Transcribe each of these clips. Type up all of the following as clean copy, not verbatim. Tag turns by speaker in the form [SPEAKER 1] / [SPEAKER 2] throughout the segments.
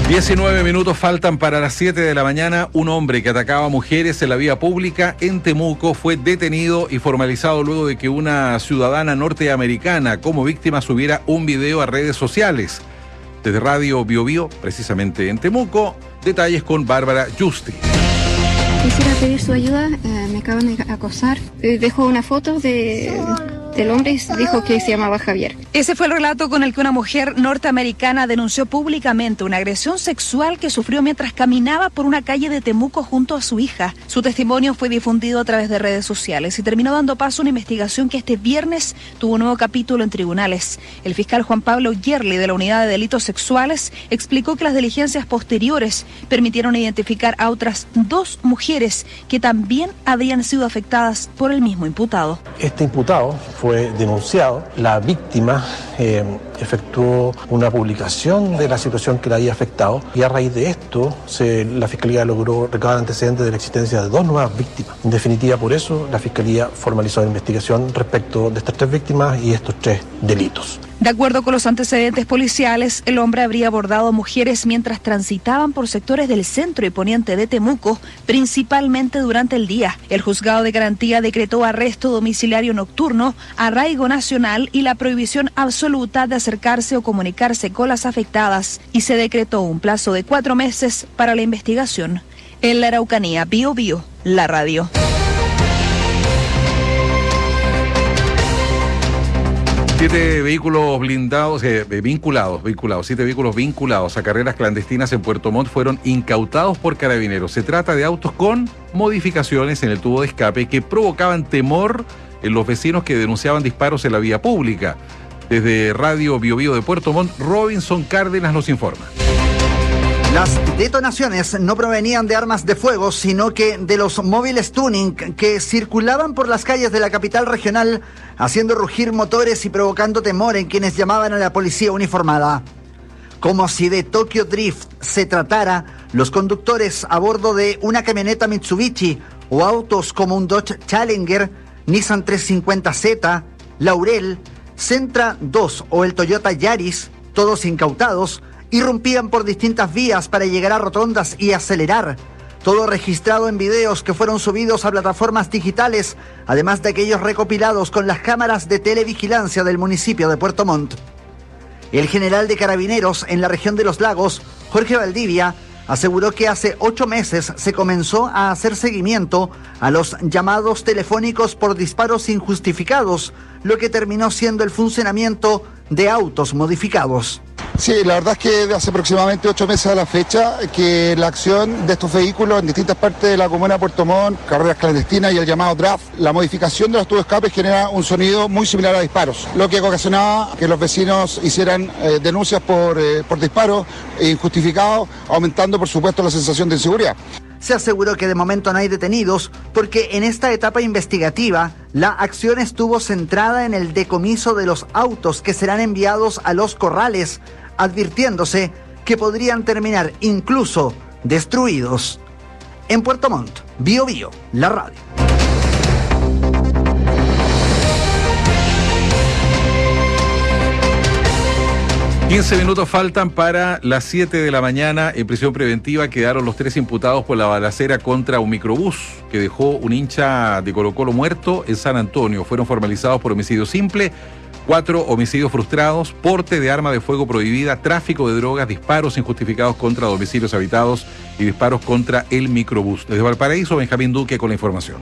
[SPEAKER 1] 19 minutos faltan para las 7 de la mañana. Un hombre que atacaba a mujeres en la vía pública en Temuco fue detenido y formalizado luego de que una ciudadana norteamericana como víctima subiera un video a redes sociales. Desde Radio Bio Bio, precisamente en Temuco, detalles con Bárbara Justi.
[SPEAKER 2] Quisiera pedir su ayuda, me acaban de acosar. Dejo una foto del hombre y dijo que se llamaba Javier.
[SPEAKER 3] Ese fue el relato con el que una mujer norteamericana denunció públicamente una agresión sexual que sufrió mientras caminaba por una calle de Temuco junto a su hija. Su testimonio fue difundido a través de redes sociales y terminó dando paso a una investigación que este viernes tuvo un nuevo capítulo en tribunales. El fiscal Juan Pablo Yerli de la Unidad de Delitos Sexuales explicó que las diligencias posteriores permitieron identificar a otras 2 mujeres que también habían sido afectadas por el mismo imputado.
[SPEAKER 4] Este imputado fue denunciado, la víctima efectuó una publicación de la situación que le había afectado y a raíz de esto la Fiscalía logró recabar antecedentes de la existencia de 2 nuevas víctimas. En definitiva, por eso la Fiscalía formalizó la investigación respecto de estas 3 víctimas y estos 3 delitos.
[SPEAKER 3] De acuerdo con los antecedentes policiales, el hombre habría abordado a mujeres mientras transitaban por sectores del centro y poniente de Temuco, principalmente durante el día. El juzgado de garantía decretó arresto domiciliario nocturno, arraigo nacional y la prohibición absoluta de acercarse o comunicarse con las afectadas, y se decretó un plazo de 4 meses para la investigación. En la Araucanía, Bio Bio, la radio.
[SPEAKER 1] 7 vehículos blindados, vinculados, 7 vehículos vinculados a carreras clandestinas en Puerto Montt fueron incautados por carabineros. Se trata de autos con modificaciones en el tubo de escape que provocaban temor en los vecinos que denunciaban disparos en la vía pública. Desde Radio Bio Bio de Puerto Montt, Robinson Cárdenas nos informa.
[SPEAKER 5] Las detonaciones no provenían de armas de fuego, sino que de los móviles tuning que circulaban por las calles de la capital regional, haciendo rugir motores y provocando temor en quienes llamaban a la policía uniformada. Como si de Tokyo Drift se tratara, los conductores a bordo de una camioneta Mitsubishi o autos como un Dodge Challenger, Nissan 350Z, Laurel, Sentra 2 o el Toyota Yaris, todos incautados, irrumpían por distintas vías para llegar a rotondas y acelerar. Todo registrado en videos que fueron subidos a plataformas digitales, además de aquellos recopilados con las cámaras de televigilancia del municipio de Puerto Montt. El general de Carabineros en la región de Los Lagos, Jorge Valdivia, aseguró que hace 8 meses se comenzó a hacer seguimiento a los llamados telefónicos por disparos injustificados, lo que terminó siendo el funcionamiento de autos modificados.
[SPEAKER 6] Sí, la verdad es que de hace aproximadamente 8 meses a la fecha que la acción de estos vehículos en distintas partes de la comuna de Puerto Montt, carreras clandestinas y el llamado draft, la modificación de los tubos de escape genera un sonido muy similar a disparos, lo que ocasionaba que los vecinos hicieran denuncias por disparos injustificados, aumentando por supuesto la sensación de inseguridad.
[SPEAKER 5] Se aseguró que de momento no hay detenidos porque en esta etapa investigativa la acción estuvo centrada en el decomiso de los autos que serán enviados a los corrales, advirtiéndose que podrían terminar incluso destruidos. En Puerto Montt, Bio Bio, la radio.
[SPEAKER 1] Quince minutos faltan para las 7 de la mañana. En prisión preventiva quedaron los 3 imputados por la balacera contra un microbús que dejó un hincha de Colo-Colo muerto en San Antonio. Fueron formalizados por homicidio simple, 4 homicidios frustrados, porte de arma de fuego prohibida, tráfico de drogas, disparos injustificados contra domicilios habitados y disparos contra el microbús. Desde Valparaíso, Benjamín Duque con la información.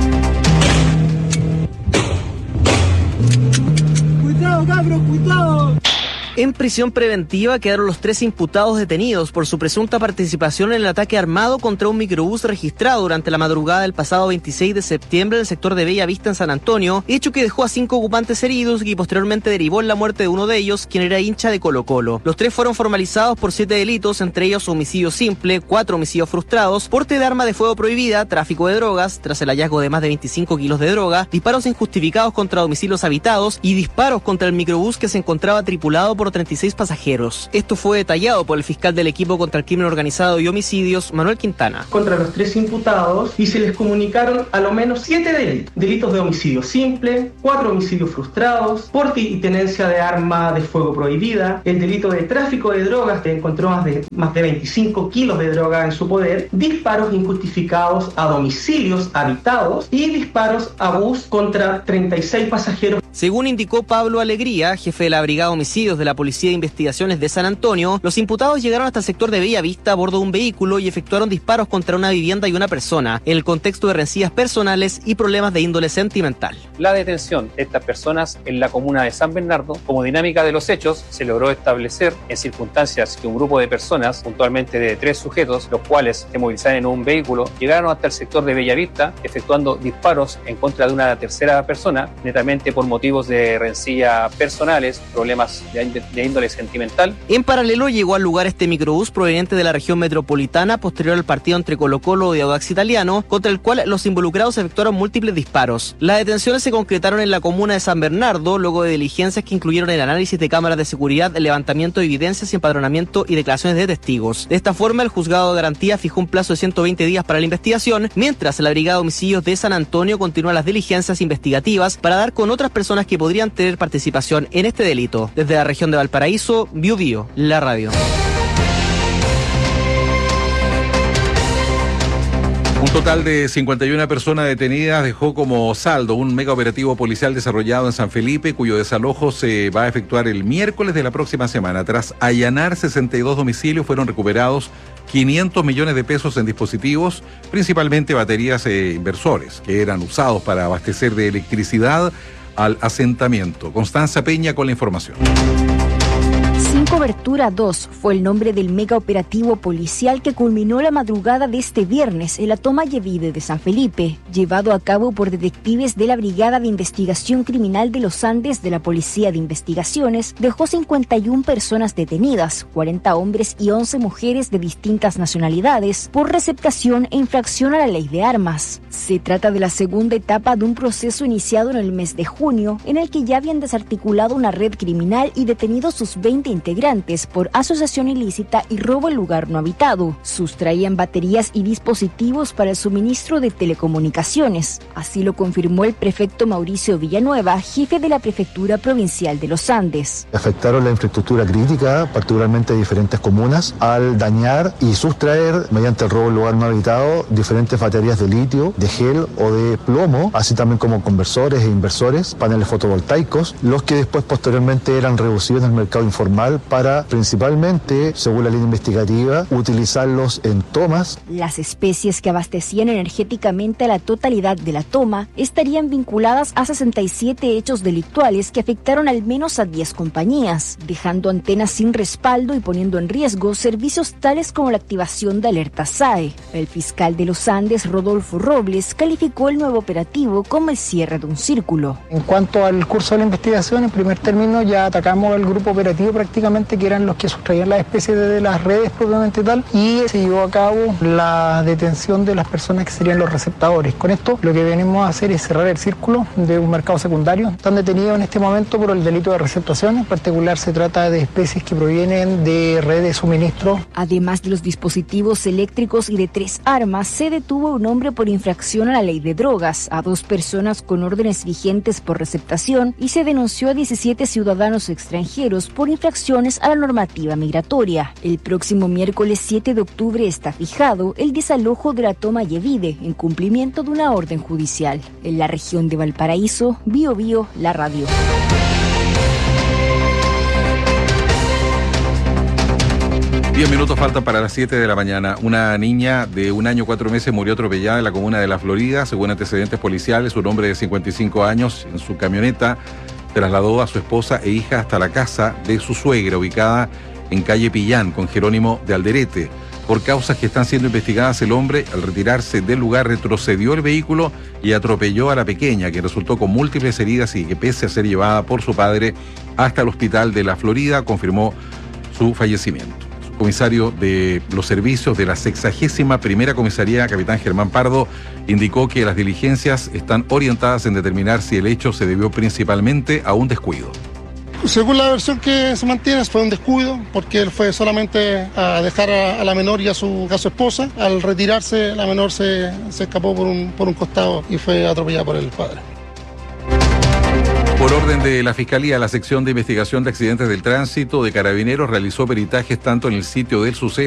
[SPEAKER 7] ¡Cuidado, cabros, cuidado!
[SPEAKER 8] En prisión preventiva quedaron los 3 imputados detenidos por su presunta participación en el ataque armado contra un microbús registrado durante la madrugada del pasado 26 de septiembre en el sector de Bella Vista en San Antonio, hecho que dejó a 5 ocupantes heridos y posteriormente derivó en la muerte de uno de ellos, quien era hincha de Colo-Colo. Los 3 fueron formalizados por 7 delitos, entre ellos homicidio simple, 4 homicidios frustrados, porte de arma de fuego prohibida, tráfico de drogas, tras el hallazgo de más de 25 kilos de droga, disparos injustificados contra domicilios habitados y disparos contra el microbús que se encontraba tripulado por por 36 pasajeros. Esto fue detallado por el fiscal del equipo contra el crimen organizado y homicidios, Manuel Quintana.
[SPEAKER 9] Contra los 3 imputados y se les comunicaron a lo menos 7 delitos. Delitos de homicidio simple, 4 homicidios frustrados, porte y tenencia de arma de fuego prohibida, el delito de tráfico de drogas, que encontró más de 25 kilos de droga en su poder, disparos injustificados a domicilios habitados y disparos a bus contra 36 pasajeros.
[SPEAKER 8] Según indicó Pablo Alegría, jefe de la Brigada Homicidios de la Policía de Investigaciones de San Antonio, los imputados llegaron hasta el sector de Bellavista a bordo de un vehículo y efectuaron disparos contra una vivienda y una persona, en el contexto de rencillas personales y problemas de índole sentimental.
[SPEAKER 10] La detención de estas personas en la comuna de San Bernardo, como dinámica de los hechos, se logró establecer en circunstancias que un grupo de personas, puntualmente de 3 sujetos, los cuales se movilizaban en un vehículo, llegaron hasta el sector de Bellavista, efectuando disparos en contra de una tercera persona, netamente por motivos de rencilla personales, problemas de índole sentimental.
[SPEAKER 8] En paralelo llegó al lugar este microbús proveniente de la región metropolitana posterior al partido entre Colo-Colo y Audax Italiano, contra el cual los involucrados efectuaron múltiples disparos. Las detenciones se concretaron en la comuna de San Bernardo, luego de diligencias que incluyeron el análisis de cámaras de seguridad, el levantamiento de evidencias, empadronamiento y declaraciones de testigos. De esta forma, el juzgado de garantía fijó un plazo de 120 días para la investigación, mientras la Brigada de Homicidios de San Antonio continúa las diligencias investigativas para dar con otras personas que podrían tener participación en este delito. Desde la región de Valparaíso, Bio Bio, la radio.
[SPEAKER 1] Un total de 51 personas detenidas dejó como saldo un mega operativo policial desarrollado en San Felipe, cuyo desalojo se va a efectuar el miércoles de la próxima semana. Tras allanar 62 domicilios, fueron recuperados 500 millones de pesos en dispositivos, principalmente baterías e inversores, que eran usados para abastecer de electricidad al asentamiento. Constanza Peña con la información.
[SPEAKER 11] Sin Cobertura 2 fue el nombre del mega operativo policial que culminó la madrugada de este viernes en la toma Yevide de San Felipe, llevado a cabo por detectives de la Brigada de Investigación Criminal de los Andes de la Policía de Investigaciones. Dejó 51 personas detenidas, 40 hombres y 11 mujeres de distintas nacionalidades, por receptación e infracción a la ley de armas. Se trata de la segunda etapa de un proceso iniciado en el mes de junio, en el que ya habían desarticulado una red criminal y detenido sus 20 integrantes por asociación ilícita y robo en lugar no habitado. Sustraían baterías y dispositivos para el suministro de telecomunicaciones. Así lo confirmó el prefecto Mauricio Villanueva, jefe de la Prefectura Provincial de los Andes.
[SPEAKER 12] Afectaron la infraestructura crítica, particularmente de diferentes comunas, al dañar y sustraer, mediante el robo en lugar no habitado, diferentes baterías de litio, de gel o de plomo, así también como conversores e inversores, paneles fotovoltaicos, los que después posteriormente eran reducidos en el mercado informal para, principalmente, según la línea investigativa, utilizarlos en tomas.
[SPEAKER 11] Las especies que abastecían energéticamente a la totalidad de la toma estarían vinculadas a 67 hechos delictuales que afectaron al menos a 10 compañías, dejando antenas sin respaldo y poniendo en riesgo servicios tales como la activación de alertas SAE. El fiscal de los Andes, Rodolfo Robles, calificó el nuevo operativo como el cierre de un círculo.
[SPEAKER 13] En cuanto al curso de la investigación, en primer término ya atacamos al grupo operativo prácticamente, que eran los que sustraían las especies de las redes propiamente tal, y se llevó a cabo la detención de las personas que serían los receptadores. Con esto lo que venimos a hacer es cerrar el círculo de un mercado secundario. Están detenidos en este momento por el delito de receptación. En particular se trata de especies que provienen de redes de suministro.
[SPEAKER 11] Además de los dispositivos eléctricos y de 3 armas, se detuvo a un hombre por infracción a la ley de drogas, a 2 personas con órdenes vigentes por receptación y se denunció a 17 ciudadanos extranjeros por infracciones a la normativa migratoria. El próximo miércoles 7 de octubre está fijado el desalojo de la toma Yevide en cumplimiento de una orden judicial. En la región de Valparaíso, Bio Bio, la radio.
[SPEAKER 1] Diez minutos faltan para las 7 de la mañana. Una niña de 1 año 4 meses murió atropellada en la comuna de La Florida. Según antecedentes policiales, un hombre de 55 años en su camioneta trasladó a su esposa e hija hasta la casa de su suegra, ubicada en calle Pillán, con Jerónimo de Alderete. Por causas que están siendo investigadas, el hombre, al retirarse del lugar, retrocedió el vehículo y atropelló a la pequeña, que resultó con múltiples heridas y que, pese a ser llevada por su padre hasta el hospital de La Florida, confirmó su fallecimiento. Comisario de los servicios de la 61ª Comisaría, capitán Germán Pardo, indicó que las diligencias están orientadas en determinar si el hecho se debió principalmente a un descuido.
[SPEAKER 14] Según la versión que se mantiene, fue un descuido, porque él fue solamente a dejar a la menor y a su esposa. Al retirarse, la menor se escapó por un costado y fue atropellada por el padre.
[SPEAKER 1] Por orden de la Fiscalía, la sección de investigación de accidentes del tránsito de Carabineros realizó peritajes tanto en el sitio del suceso